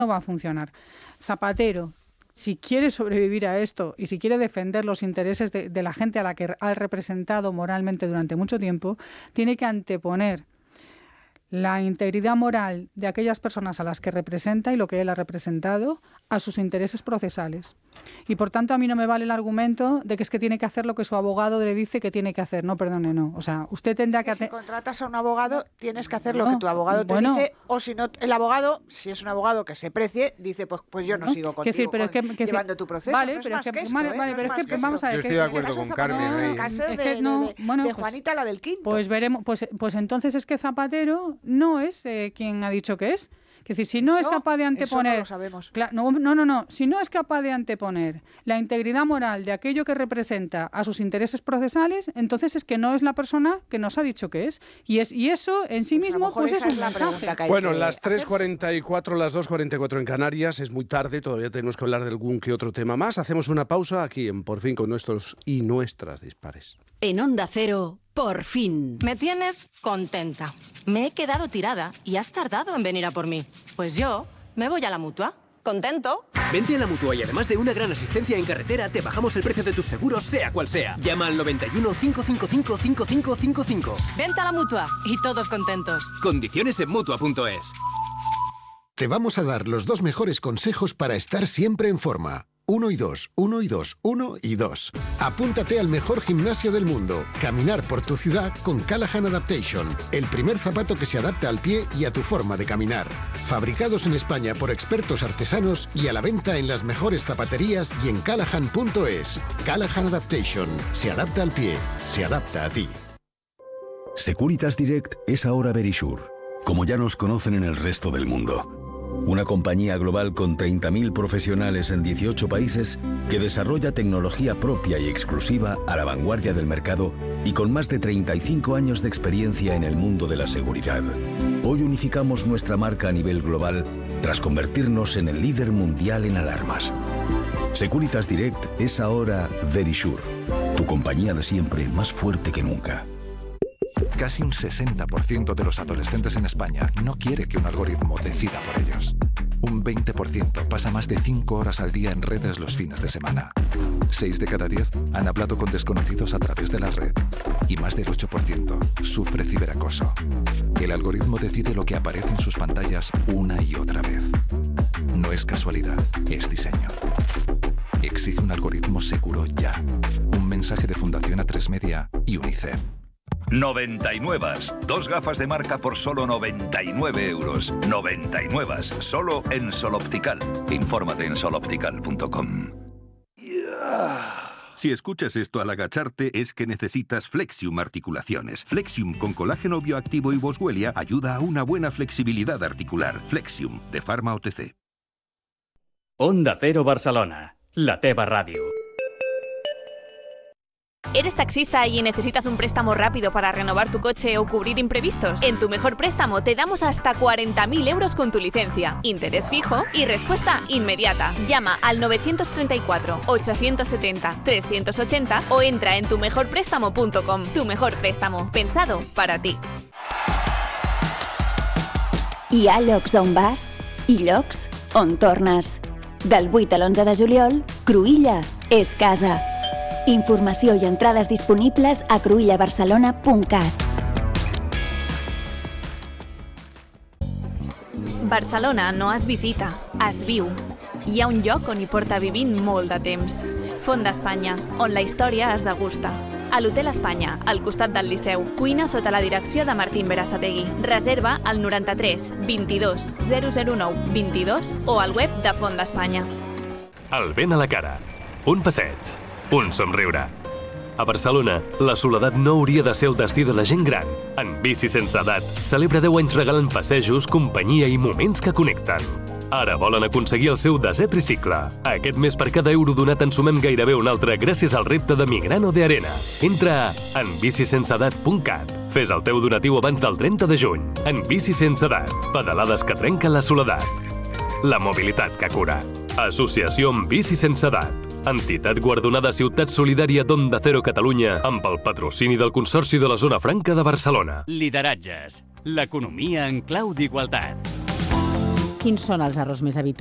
no va a funcionar. Zapatero, si quiere sobrevivir a esto y si quiere defender los intereses de la gente a la que ha representado moralmente durante mucho tiempo, tiene que anteponer la integridad moral de aquellas personas a las que representa y lo que él ha representado a sus intereses procesales. Y por tanto a mí no me vale el argumento de que es que tiene que hacer lo que su abogado le dice que tiene que hacer. No, perdone, no. O sea, usted tendrá que... Si contratas a un abogado, tienes que hacer lo que tu abogado te dice, o si no, el abogado, si es un abogado que se precie, dice, pues yo no sigo contigo, decir, pero llevando tu proceso. Vale, no es pero más es que, que esto, vale, pero es que vamos a ver... Yo estoy de acuerdo con Carmen. En el caso de Juanita, la del quinto. Pues veremos, pues entonces es que Zapatero no es quien ha dicho que es. Es decir, si no es capaz de anteponer... Eso no lo sabemos. No. Si no es capaz de anteponer la integridad moral de aquello que representa a sus intereses procesales, entonces es que no es la persona que nos ha dicho que es. Y eso en sí mismo pues es un mensaje. Bueno, las 3:44, las 2:44 en Canarias. Es muy tarde, todavía tenemos que hablar de algún que otro tema más. Hacemos una pausa aquí en Por Fin con nuestros y nuestras dispares. En Onda Cero, Por Fin. Me tienes contenta. Me he quedado tirada y has tardado en venir a por mí. Pues yo me voy a la Mutua. ¿Contento? Vente a la Mutua y además de una gran asistencia en carretera, te bajamos el precio de tus seguros, sea cual sea. Llama al 91 555 5555. Vente a la Mutua y todos contentos. Condiciones en Mutua.es. Te vamos a dar los 2 mejores consejos para estar siempre en forma. 1 y 2, 1 y 2, 1 y 2. Apúntate al mejor gimnasio del mundo. Caminar por tu ciudad con Callahan Adaptation. El primer zapato que se adapta al pie y a tu forma de caminar. Fabricados en España por expertos artesanos y a la venta en las mejores zapaterías y en Callahan.es. Callahan Adaptation. Se adapta al pie. Se adapta a ti. Securitas Direct es ahora Verisure, como ya nos conocen en el resto del mundo. Una compañía global con 30.000 profesionales en 18 países que desarrolla tecnología propia y exclusiva a la vanguardia del mercado y con más de 35 años de experiencia en el mundo de la seguridad. Hoy unificamos nuestra marca a nivel global tras convertirnos en el líder mundial en alarmas. Securitas Direct es ahora Verisure, tu compañía de siempre más fuerte que nunca. Casi un 60% de los adolescentes en España no quiere que un algoritmo decida por ellos. Un 20% pasa más de 5 horas al día en redes los fines de semana. 6 de cada 10 han hablado con desconocidos a través de la red. Y más del 8% sufre ciberacoso. El algoritmo decide lo que aparece en sus pantallas una y otra vez. No es casualidad, es diseño. Exige un algoritmo seguro ya. Un mensaje de Fundación A3 Media y UNICEF. 99. 2 gafas de marca por solo 99 euros. 99. Solo en Sol Optical. Infórmate en soloptical.com. Si escuchas esto al agacharte es que necesitas Flexium Articulaciones. Flexium con colágeno bioactivo y boswellia ayuda a una buena flexibilidad articular. Flexium, de Pharma OTC. Onda Cero Barcelona, la teva ràdio. ¿Eres taxista y necesitas un préstamo rápido para renovar tu coche o cubrir imprevistos? En Tu Mejor Préstamo te damos hasta 40.000 euros con tu licencia, interés fijo y respuesta inmediata. Llama al 934-870-380 o entra en tumejorprestamo.com. Tu Mejor Préstamo, pensado para ti. Hi ha llocs on vas i llocs on tornes. Del 8 a l'11 de juliol, Cruïlla és casa. Informació i entrades disponibles a cruillabarcelona.cat. Barcelona no es visita, es viu. Hi ha un lloc on hi porta vivint molt de temps. Font d'Espanya, on la història es degusta. A l'Hotel Espanya, al costat del Liceu. Cuina sota la direcció de Martín Berasategui. Reserva al 93 22 009 22 o al web de Font d'Espanya. El vent a la cara. Un passeig. Un somriure. A Barcelona, la soledat no hauria de ser el destí de la gent gran. En Bici Sense Edat celebra 10 anys regalant passejos, companyia i moments que connecten. Ara volen aconseguir el seu desè tricicle. Aquest mes per cada euro donat en sumem gairebé un altre gràcies al repte de Migrano de Arena. Entra en bicisenseedat.cat. Fes el teu donatiu abans del 30 de juny. En Bici Sense Edat. Pedalades que trenquen la soledat. La mobilitat que cura. Associació amb Bici Sense Edat. Entitat guardonada Ciutat Solidària d'Onda Cero Catalunya amb el patrocini del Consorci de la Zona Franca de Barcelona. Lideratges. L'economia en clau d'igualtat. quins són els errors més habituals?